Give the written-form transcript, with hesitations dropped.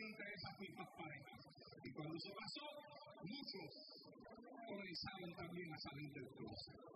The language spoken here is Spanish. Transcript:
entre esas mismas parejas. Y cuando se pasó, muchos comenzaron también a salir del closet.